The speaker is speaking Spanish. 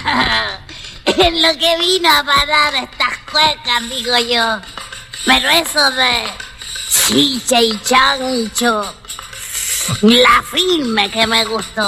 En lo que vino a parar estas cuecas, digo yo. Pero eso de chicha y chancho, la firme que me gustó.